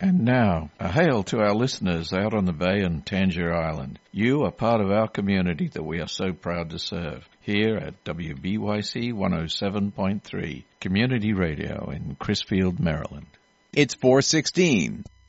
And now, a hail to our listeners out on the bay and Tangier Island. You are part of our community that we are so proud to serve. Here at WBYC 107.3, Community Radio in Crisfield, Maryland. It's 4:16.